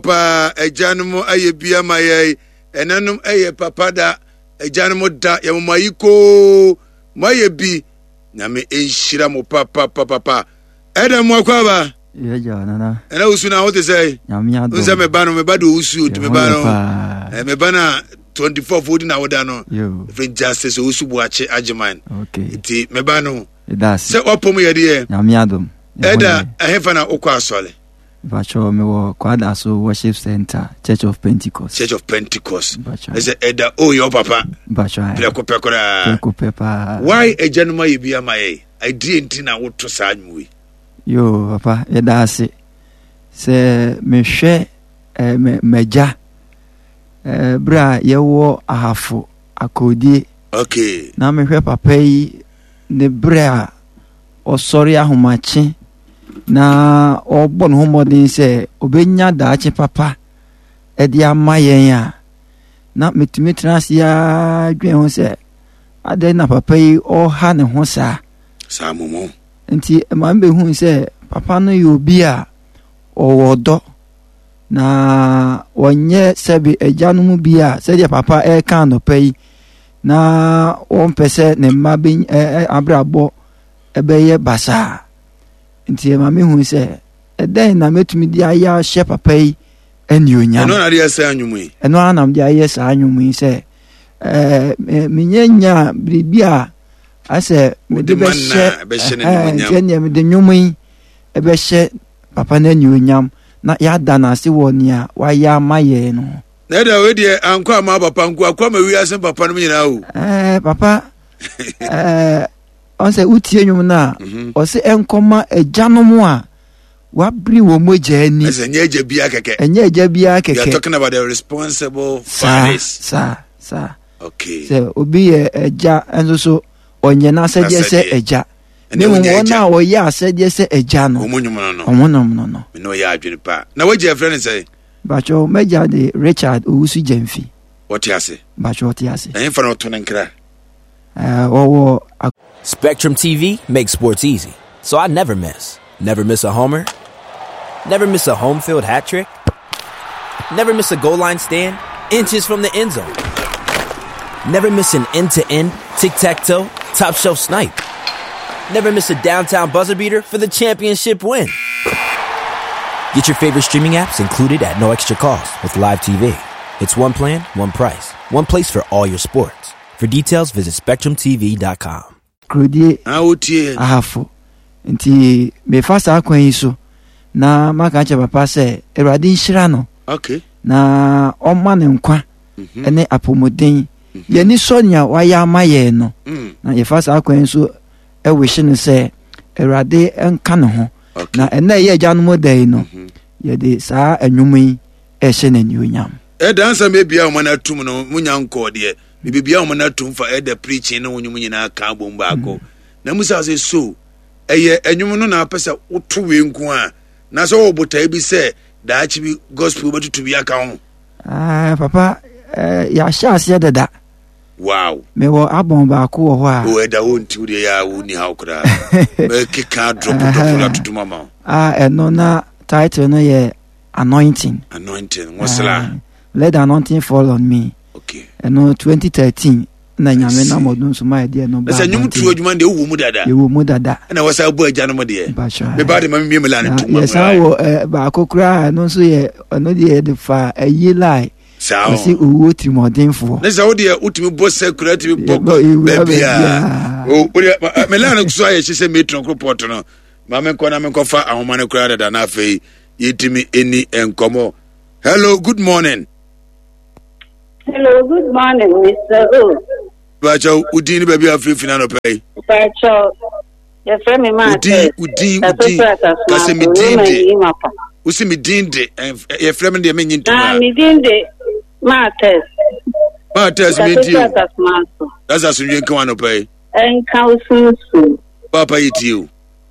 pa ejanum aye bia maye enanum aye papada ejanum da yamamayiko maye bi na me enhira mo papa eda mo akwaba ye jana ena usuna ho te say nyamia do unza me ba no me ba do usu to me ba no me ba na 24 food na woda no friend justice usu buache agiman okay ti me ba no that's se opom ye de nyamia do eda ehefa na okwa asole bacho me wo kwada so worship center Church of Pentecost is eda oh your papa bacho pekopekora why ejanuma ye bia maye I didn't na woto sanwe yo papa eda ase se me hwe meja bra ye wo ahafo akodi okay na me hwe papa yi ne bra osori ahomache na obon homodin se obenya daache papa edi amayen ya na metumi transia dwen ho se ade na papa yi o ha ne ho sa momo nti ma mbe hu se papa no yo bi a owodo na wonye sebi ejanu mu bi a se de papa e kan no pai na on pese ne mabin abrabo ebeye basa nti ma me hu se eden na metumi di aya she papa yi eni onya eno na dia sa anwumu yi eno anam di aya sa anwumu yi se minyanya bribia ase me de be she ne me de nwumu yi ebe she papa na eni onyam na ya dana se wonia wa ya maye no na da we de anko ama papa nko akwa ma wi ase papa no nyina o papa on se utie nwum na o se enkoma ejanom a wabri wo moja ni ase nya eja bia keke you are talking about the responsible fathers sa okay se obi eja enso so onye na se je se eja ne mo na wo ya se je se eja no omonum no me no ya adwene pa na waje a friend say bacho meja de Richard Owusu Jemfi what you say bacho what you say en fa no to nkra Spectrum TV makes sports easy, so I never miss a homer, never miss a home field hat trick, never miss a goal line stand, inches from the end zone, never miss an end-to-end, tic-tac-toe, top shelf snipe, never miss a downtown buzzer beater for the championship win. Get your favorite streaming apps included at no extra cost with Live TV. It's one plan, one price, one place for all your sports. For details, visit SpectrumTV.com. Krudi ahafo nti me fasa akwan yi so na maka cha papa se Erade nhira no okay na oma ne nkwa ene apomodin ye ni sonia wa ya maye no na ye fasa akwan so e wishi ne se Erade enka ne ho na ene ye agya no dai no ye de saa anwum yi e hye na ni onyam e dansa me bia o mana tum no munya nko de bibia o mana tum fa e the preaching no onyum nyina ka bomba ako na musa say so eye anwum no na apesa woto we nku a na so wo botai bi se daachi bi gospel betutu bi aka ho papa ya sha ase dada wow me wo abon ba ko wo a o eda wo nti uri ya wo ni ha okra me kika drop la tutu mama eno na title no ye anointing wasala let the anointing fall on me okay eno 2013 na nyame na modun so ma de no ba esa nyum tu adwuma de wo mu dada na wasa abu agya no de me ba de ma me mela ne tu mama yes awo ba akokura no so ye no de de fa ayi lai sao si owo trimodinfo na sa wo de utimi bo security bo bebia o mela ne so aye hye metron report no ma me nkona me nkofa ahoma ne kura dada na afei yitimi eni enkomo. Hello, good morning. Hello, good morning, Mr. O. Bacho, udini baby afri finano pay. Bacho, your friend me man. Udini. Kasi mi dinde. Usi mi dinde. Your friend me me nyintu. Mi dinde. Matters mi dinde. That's as you can one pay. En council. Papa eat you.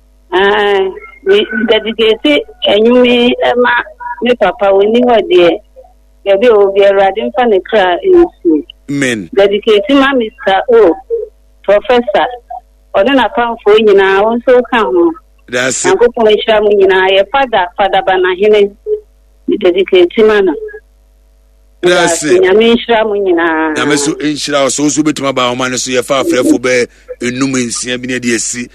We dedicated and you may me papa we ni wa de ya be obi Erade mfa ne kra ensu men dedicated ma Mr. O professor ona na pamfo nyina won so ka ho that's it ko ko hira mu nyina ye fada bana hene dedicate mana. That's it. Nyamisha munyina. Nyameso inshira so betuma ba homa no so ye fa afrefo be enum nsia bi na de asi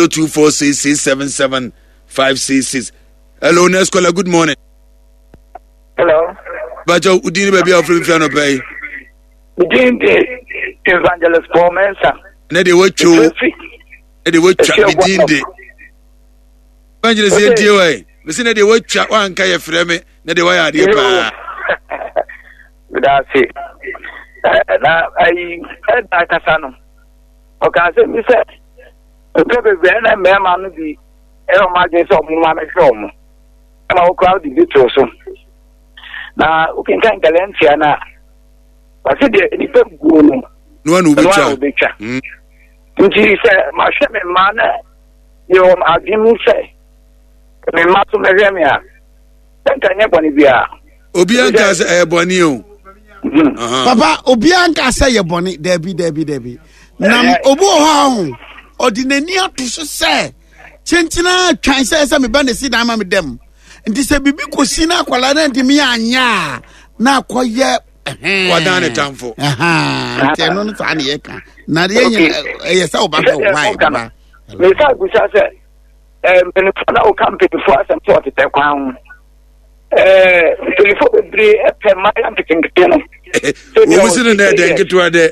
0246677566. Hello next caller, good morning. Hello. Bajo udini baby afrefo no pay. Udini Evangelist Paul Mensa. Na de wacho. Na de wacho bidinde. Evangelist ye die wai. Me se na de wacho wanka ye freme na de wai ade pa. That's it. Na ai kasano. O ka se mi se pepe be na me ma no bi e o ma je so mu ma me so mu. Na o crowd di to so. Na o kin kan Galatia na wasi de ni pe go no. No anu becha. Nti se ma hwe me ma na yo agimu se. Me ma so me hwe me a. Tantanya boni bia. Obi anka se boni o. Papa obi anka say ye boni debi na obu ho odinani atoso say chenchina twan say me ba na si dan ma me dem nti se bibi kosi na akwala na ndimi anya na akoye wadane tamfo nti no fa na ye ka na ye say oba ko why ba me sa gusa say me na o campaign for asem to te kwan telefo bebre pe mai am pikin no wo sinu na de nketo de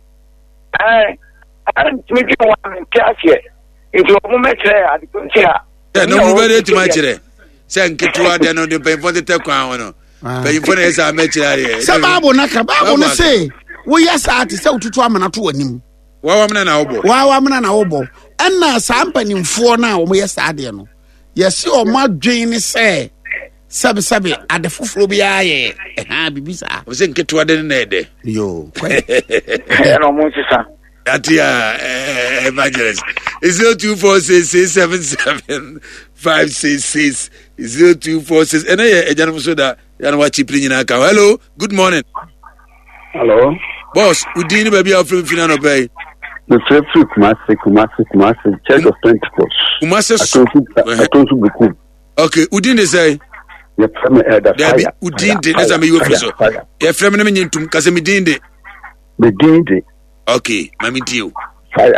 me bi wan kiasie into mo metre adikuntia no mo bere ti ma kire se nketo de no de pe for the kwan no pe for na esa ma kire se babu na ka babu no se wo yesa ati se ututu amana to anim wa mna na obo enna sa mpanimfo na wo yesa de no yesi o madwen ni se sabe ade fufuro bia ye bibisa o se nketo de na ede yo no mo sisa atia Evangelist 0246677566 0246 ena ye ejanum so da yana wa chipri nyina ka. Hello, good morning. Hello boss udini baby afro fina no bay the traffic Kumasi Church of Pentecost Kumasi atonsu buku. Okay, udini say ye frame elder Debbie udinde neza me yofu so ye frame na me nyintum kase me dinde okay mami dio fire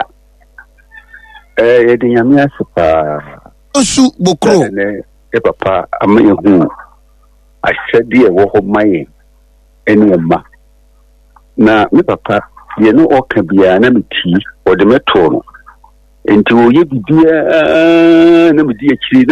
ye de nyame asepa osu bokro ne e papa amayehu ahwede e wo ho maye ene ma na me papa ye no oka bia na meti o de meto no enti wo ye bibia na medi akiri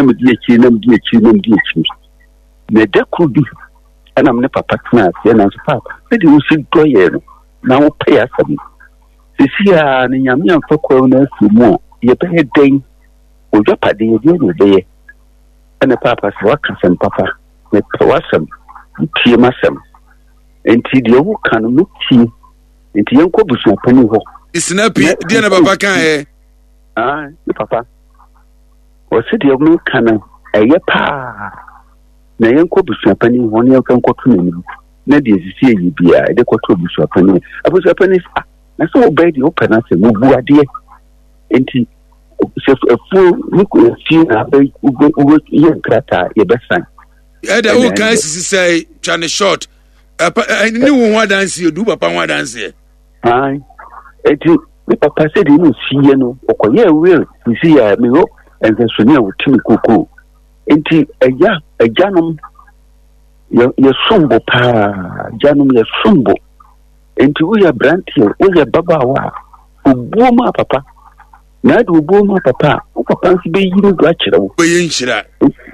ne dekudi ana mne papa tna ye na papa e de usi doye no na wo pay asam sisia ne nyame amfa kwa na asimu ye be den ojo pade ye no de ana papa so wakasan papa ne tawasam tie masam enti de wo kan no ti enti yenko busu pani ho isnapi de na papa kan e ne papa o se de mo kan eye pa na yenko busu pani ho ne yenko tunu na de sisi yi bia de kwato busu pani na so obedi open as mu buade enti se fu ni ko fi na be ugo ye krata ye besan da o kan sisi say chane short ni wo dance du papa wo dance enti ni papa se de no siye no okoye we sisi ya me ho ense so ni awutimi koko enti ejanom ye sombo pa janum ye sombo enti wo ya brantie wo ya babawa obuoma papa na do obuoma papa o papa nsi be yiro do akira wo be yinchira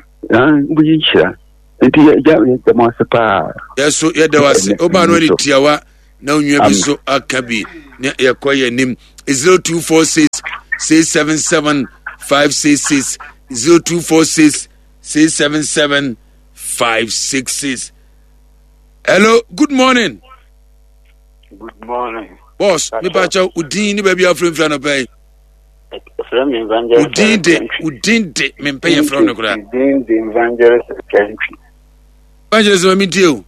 enti ya de mo sepa yeso ye de wase oba no ni tiawa na onwa bi so akabi ne ye koye nim 0246677566 0246677566. Hello, good morning. Good morning. Boss, me pacha udini baby afro mfra no pay. From Evangelist. Udinde me pay from no kura. Udinde Evangelist country. Evangelist me dio.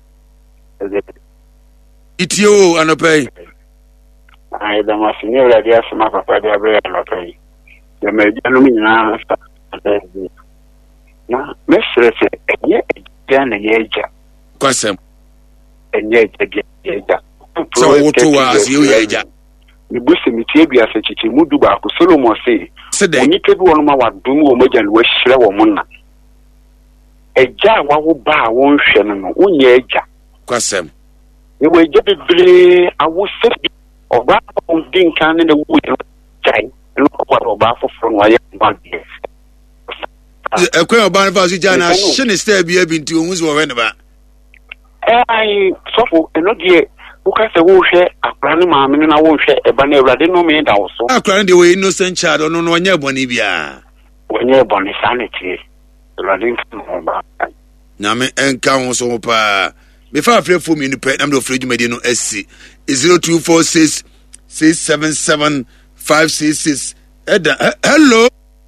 Itio anopay. Ai da mafini la dia sama papa dia bre anopay. Ya me janu nyina na mesrese ye Diana Yaja. Kwasem. And Yaja. So what was you, Yaja? The Busy Mitibia said to Muduba, Solomon say, when you could one more do Mojan West Shrewa. A jar won't buy one shannon, one Yaja. Kwasem. You will get it blue. I will say, or back on Dinkan in the wood. Look what Obafa from why one day. A queer Barnabas, Jana, shouldn't stay be able to who's whenever. I suffer and not yet. Who can say, who share a plan, mamma, and I won't share a banner. I didn't know me also. I cried the way innocent child on one year, Bonivia. When you're born sanity, running Name and council pa. Before I play for me in the pet number of Freddy Medino SC is 0246 677 566. Hello.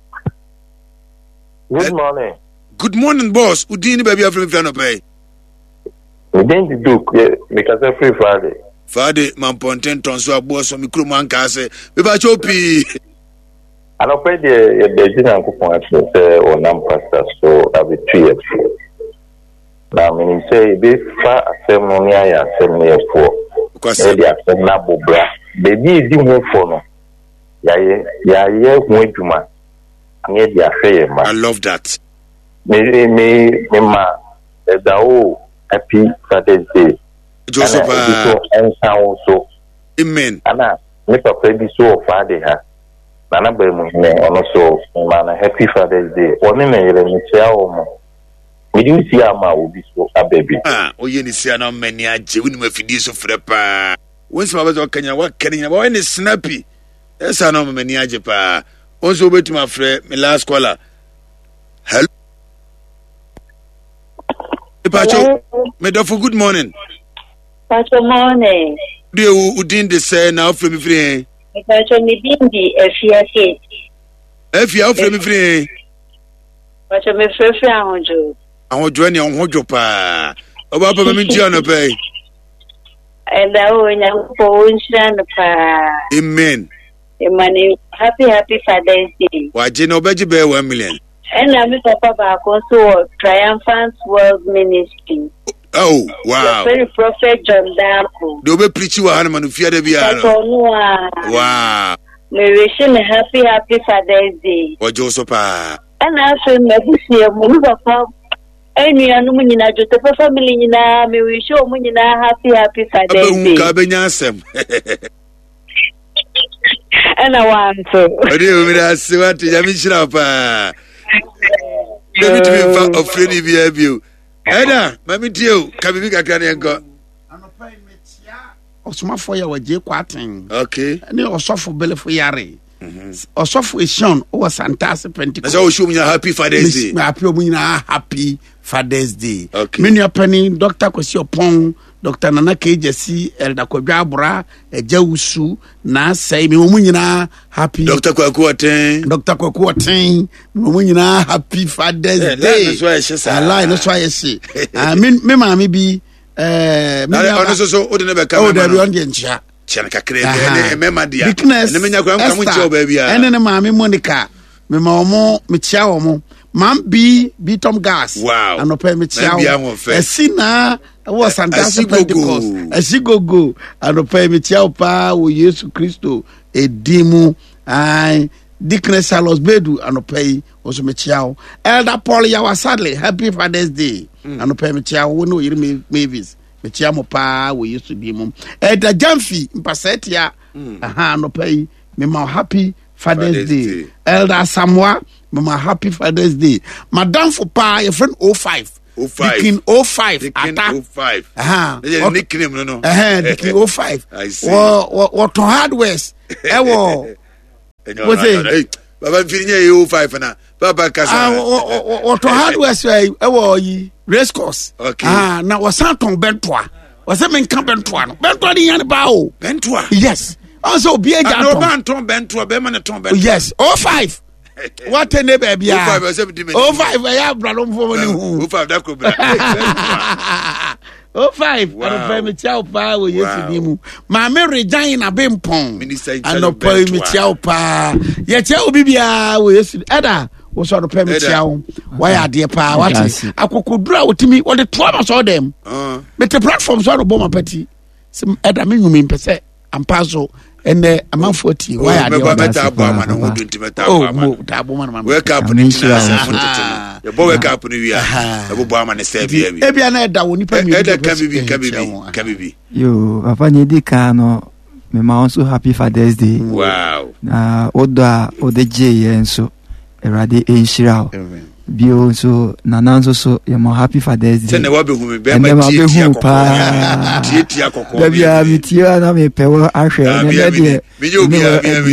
Good morning. Good morning, boss. Udini baby from Flanope. We didn't do because every Friday. Friday, man, Ponten Tonso, boss, or Mikruman Case. We buy choppy. I don't pay the dinner coupon or non-pastor, so I'll be 3 years. Now, when you say, this far assembly, I assembly for. Because the assembly, bra. Baby, is the move for no. Yeah, went to my. I love that. Me, happy Father's Day. Joseph, and also. Amen. Anna, make a baby so Friday. Nana Bermuda, also, man, happy Father's Day. Only me, we do see our mouth will be so a baby. Oh, you see, no many are June with this of Frepa. Once I was walking, what can you want is snappy? Yes, I know many are Japa. Also, wait to my friend, my last caller. Hello. Pacho, Medofu, good morning. Pacho, morning. Do you didn't say now from me free? Pacho, me didn't be a fiancé. If you are from me free, Pacho, me free from you. I want to join you pa. About me, John, pay. And I will go pa. Amen. Money, happy Father's Day. Why, Jino Beji Bear 1 million. And I'm Papa back also Triumphant World Ministry. Oh, wow. The very prophet John Darko. Do be preach you a Hanuman fear the piano. Wow. We wish him a happy Father's Day. Or Joseph. And after Mabusia, Muluba, and we are no Munina, just a family in our may we show Munina happy Father's Day. Cabinyasem. And I want to. I do with us what Yamishrapa. Let me to be of Freddy view. Eda, Mammy Dio, Kabika Kaniango. Osuma for your J. Quatin. Okay. And you also for Belly for Yari. Also for Sean or Santas Pentecost. So show me a happy Father's Day. Happy Father's Day. Okay. Many penny, Dr. Kosio Pong, Dr. Nana Kejasi, Elda Kojabra, a Jausu, na say me Munina happy. Dr. Kwakuatin. Dr. Kwakuatin, Munina happy Father's Day. That's why I say. I lie, that's why I say. Me mammy be honestly so would never come. Oh, there be on the encha. Chanaka Craig, Memma dear. Weakness, and the Esther, baby. And then mammy Monica, me momo, me chow, Mam be Tom Gas. Wow. And no pay me chow. A sinner was fantastic Pentecost. A she go. And no pay me chow pa, we Jesus Christo, a demo, and Dickness Salos Bedu, and no pay also me chow. Elder Paul Yawa sadly, happy Father's Day. And no pay me chow, we know you Mavis. Me chiamo pa we used to be mum. The Jamfi Mpasetia. No pay me ma happy Father's Day. Elder Samoa, me ma happy Father's Day. Madame for pa your friend 05. Dikin 05. Dikin 05. Nickname no. Dikin 05. I see. What to hardwares. Ewo. What's it? Baba finye 05 na. Baba kasa. What to hardwares ewo yi. Race course. Okay. Now was Santon Bentois. Was a man come Bentois. Bentois the Yanbao. Bentois. Yes. Also be a no Banton Bentois, Beman Tom Bentois. Yes. 05. What a neighbor be 05. 05. I have Bradom for 05. That could be. 05. I don't pay me chow pa. We used to be. My Mary Jane a bimpong. Minister, I don't pay me chow pa. Yet chow bibia. We used to. Ada. wo so do pɛ me tia wo why ade pa what akokodura wotimi wo de to am so dem me te platform so do boma pati sim eda me nwumi mpese ampa so ene amanfo ti why ade o meta abo ama no do ntimeta abo ama da abo ma no wake up ni tina se fontetino ye bo wake up ni wi a e bo ama ne se bia bi e bia na eda wo nipa mi eda kabibi yo papa ni di ka no me ma also happy Father's Day. Wow. Na oda odeje yenso erade enshira. Bio so nananso so ye ma happy Father's Day. Sene wa be hu me be ma tie akoko. Da bia mi tie na me pewo ahwe na de. Mi je obi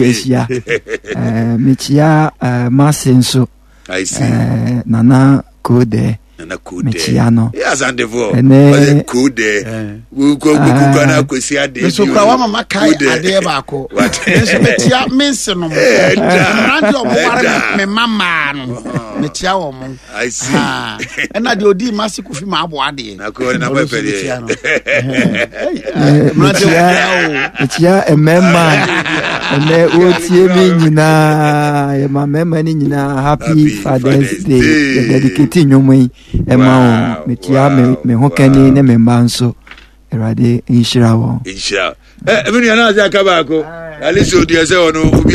a mi tia masenso. I see. Nana Kode. Mechiano. Yes, and the vo. Was good there. We go na kwesi ade. So kwa mama kai ade ba ko. So metia mense no. Randi o ware me mama no. Metia wo mo. I see. Na de odi masi ku fi ma abo ade. Na ko na ba pede. Metia emema. Ene o tie mi nyina. Ye ma mema ni nyina happy Father's Day. Dedicate nyomai. Emma metia me hokani ne me manso erade inshira wo inshira emi ya na za kabako alisi odi ese ono obi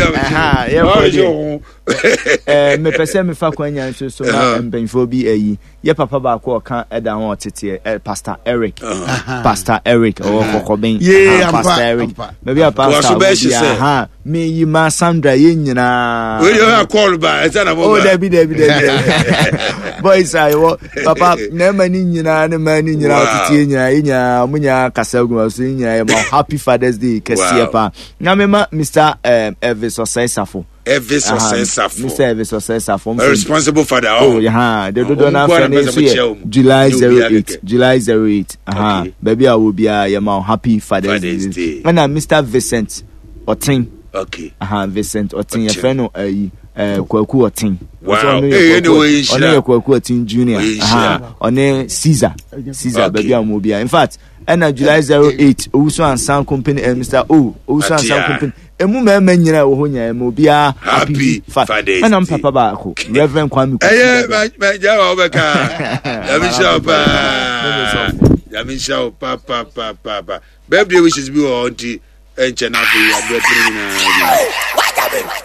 me pese me fa kwanya so ma mbenfo bi ayi ye papa ba ko ka eda ho tete Pastor Eric Pastor Eric kokoben Pastor Eric me bi pastor me yi ma Sandra ye nyina we you call ba esa na mo David boys ayo papa na mani nyina ne mani nyina tete nyina nya munya kasagu so nya ma happy Father's Day kesi pa na me ma Mr Elvis Osensafo Mr. Elvis Osensafo a responsible father. Oh yeah, they do not finish July 08 baby I will be a happy Father's Day. And Mr. Vincent Otin. Okay. Vincent Otin, your friend Kwaku Otin. Wow. Anyway, Kwaku Otin Junior. On Caesar baby I will be. In fact, and July 08 also and Sound Company and Mr. Also and Sound Company. Emu me nyina wo ho nya emu bia happy Father's Day. Ana papa ba ko Reverend Kwame ko. Ma jawa obeka. Yami show papa. Birthday wishes be on ti enche na for you.